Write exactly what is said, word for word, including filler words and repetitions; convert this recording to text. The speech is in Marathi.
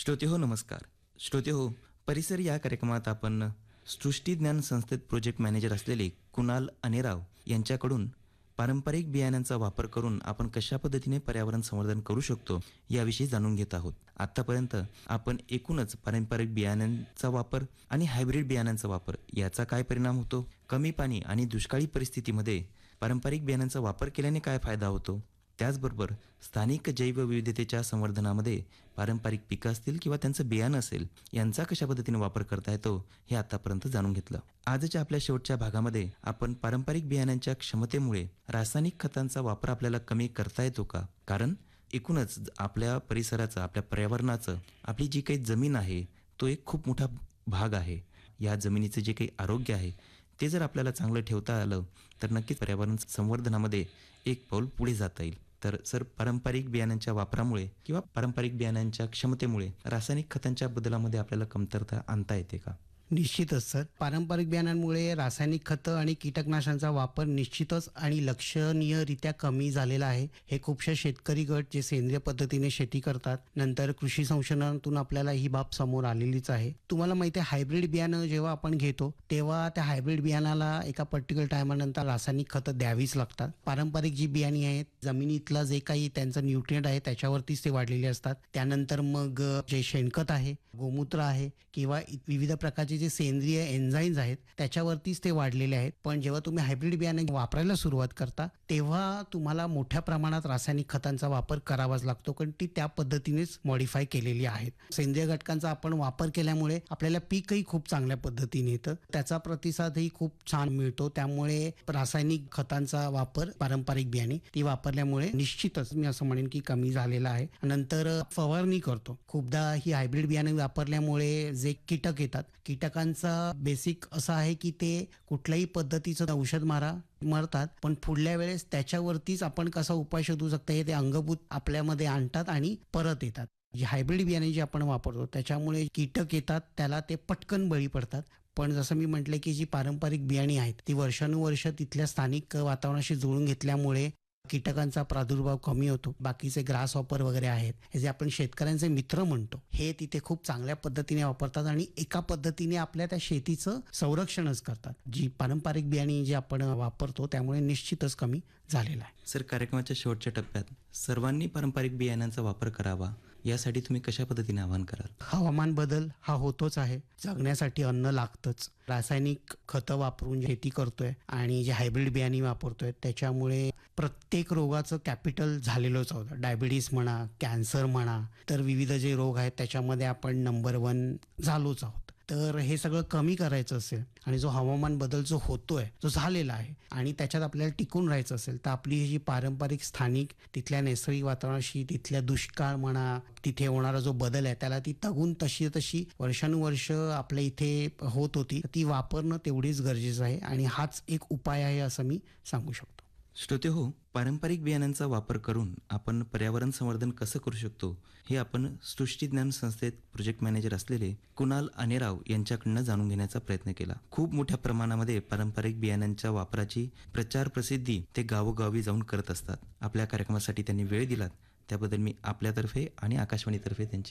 श्रोते हो नमस्कार. श्रोते हो, परिसर या कार्यक्रमात आपण सृष्टी ज्ञान संस्थेत प्रोजेक्ट मॅनेजर असलेले कुणाल अनेराव यांच्याकडून पारंपरिक बियाण्यांचा वापर करून आपण कशा पद्धतीने पर्यावरण संवर्धन करू शकतो याविषयी जाणून घेत आहोत. आतापर्यंत आपण एकूणच पारंपरिक बियाण्यांचा वापर आणि हायब्रिड बियाण्यांचा वापर याचा काय परिणाम होतो, कमी पाणी आणि दुष्काळी परिस्थितीमध्ये पारंपरिक बियाण्यांचा वापर केल्याने काय फायदा होतो, त्याचबरोबर स्थानिक जैवविविधतेच्या संवर्धनामध्ये पारंपरिक पिकं असतील किंवा त्यांचं बियाणं असेल यांचा कशा पद्धतीने वापर करता येतो हे आतापर्यंत जाणून घेतलं. आजच्या आपल्या शेवटच्या भागामध्ये आपण पारंपरिक बियाण्यांच्या क्षमतेमुळे रासायनिक खतांचा वापर आपल्याला कमी करता येतो का, कारण एकूणच आपल्या परिसराचं, आपल्या पर्यावरणाचं, आपली जी काही जमीन आहे तो एक खूप मोठा भाग आहे. या जमिनीचं जे काही आरोग्य आहे ते जर आपल्याला चांगलं ठेवता आलं तर नक्कीच पर्यावरण संवर्धनामध्ये एक पाऊल पुढे जाता येईल. तर सर, पारंपरिक बियाण्यांच्या वापरामुळे किंवा पारंपरिक बियाण्यांच्या क्षमतेमुळे रासायनिक खतांच्या बदलामध्ये आपल्याला कमतरता आणता येते का? निश्चितच सर, पारंपरिक बियाणांमुळे रासायनिक खतं आणि कीटकनाशकांचा वापर निश्चितच आणि लक्षणीयरित्या कमी झालेला आहे. हे खूपशा शेतकरी गट जे सेंद्रिय पद्धतीने शेती करतात, नंतर कृषी संशोधनातून आपल्याला ही बाब समोर आलेलीच आहे. तुम्हाला माहिती आहे, हायब्रिड बियाणं जेव्हा आपण घेतो तेव्हा त्या हायब्रिड बियाणाला एका पर्टिक्युलर टायमानंतर रासायनिक खतं द्यावीच लागतात. पारंपरिक जी बियाणी आहेत, जमिनीतलं जे काही त्यांचं न्यूट्रिएंट आहे त्याच्यावरतीच ते वाढलेले असतात. त्यानंतर मग जे शेणखत आहे, गोमूत्र आहे किंवा विविध प्रकारचे जे सेंद्रिय एन्झाईम्स आहेत त्याच्यावरतीच ते वाढलेले आहेत. पण जेव्हा तुम्ही हायब्रिड बियाणे वापरायला सुरुवात करता तेव्हा तुम्हाला मोठ्या प्रमाणात रासायनिक खतांचा वापर करावाच लागतो, कारण ती त्या पद्धतीनेच मॉडिफाय केलेली आहेत. सेंद्रिय घटकांचा आपण वापर केल्यामुळे आपल्याला पीकही खूप चांगल्या पद्धतीने येतं, त्याचा प्रतिसादही खूप छान मिळतो. त्यामुळे रासायनिक खतांचा वापर पारंपरिक बियाणे ती वापरल्यामुळे निश्चितच मी असं म्हणेन की कमी झालेला आहे. नंतर फवारणी करतो, खूपदा ही हायब्रिड बियाणे वापरल्यामुळे जे कीटक येतात, कीटकांचा बेसिक असं आहे की ते कुठल्याही पद्धतीचं औषध मारा मरतात, पण पुढल्या वेळेस त्याच्यावरतीच आपण कसा उपाय शोधू शकता हे ते अंगभूत आपल्यामध्ये आणतात आणि परत येतात. जी हायब्रिड बियाणे जे आपण वापरतो त्याच्यामुळे कीटक येतात, त्याला ते पटकन बळी पडतात. पण जसं मी म्हटलं की जी पारंपरिक बियाणी आहेत ती वर्षानुवर्ष तिथल्या स्थानिक वातावरणाशी जुळून घेतल्यामुळे कीटकांचा प्रादुर्भाव कमी होतो. बाकीचे ग्रास हॉपर वगैरे आहेत, हे जे आपण शेतकऱ्यांचे मित्र म्हणतो, हे तिथे खूप चांगल्या पद्धतीने वापरतात आणि एका पद्धतीने आपल्या त्या शेतीचं संरक्षणच करतात. जी पारंपरिक बियाणी जी आपण वापरतो त्यामुळे निश्चितच कमी झालेला आहे. सर, कार्यक्रमाच्या शेवटच्या टप्प्यात सर्वांनी पारंपरिक बियाण्यांचा वापर करावा यासाठी तुम्ही कशा पद्धतीने आवाहन कराल? हवामान बदल हा होतोच आहे, जगण्यासाठी अन्न लागतंच. रासायनिक खतं वापरून शेती करतोय आणि जे हायब्रिड बियाणी वापरतोय त्याच्यामुळे प्रत्येक रोगाचं कॅपिटल झालेलंच होतं. डायबिटीस म्हणा, कॅन्सर म्हणा, तर विविध जे रोग आहेत त्याच्यामध्ये आपण नंबर वन झालोच आहोत. तर हे सगळं कमी करायचं असेल आणि जो हवामान बदल जो होतोय, जो झालेला आहे आणि त्याच्यात आपल्याला टिकून राहायचं असेल तर आपली ही जी पारंपरिक स्थानिक तिथल्या नैसर्गिक वातावरणाशी, तिथल्या दुष्काळ म्हणा, तिथे होणारा जो बदल आहे त्याला ती तगून तशी तशी वर्षानुवर्ष आपल्या इथे होत होती, ती वापरणं तेवढीच गरजेचं आहे आणि हाच एक उपाय आहे असं मी सांगू शकतो. श्रोते हो, पारंपरिक बियाण्यांचा वापर करून आपण पर्यावरण संवर्धन कसं करू शकतो हे आपण सृष्टी ज्ञान संस्थेत प्रोजेक्ट मॅनेजर असलेले कुणाल अनेराव यांच्याकडनं जाणून घेण्याचा प्रयत्न केला. खूप मोठ्या प्रमाणामध्ये पारंपरिक बियाण्यांच्या वापराची प्रचार प्रसिद्धी ते गावोगावी जाऊन करत असतात. आपल्या कार्यक्रमासाठी त्यांनी वेळ दिलात त्याबद्दल मी आपल्यातर्फे आणि आकाशवाणीतर्फे त्यांचे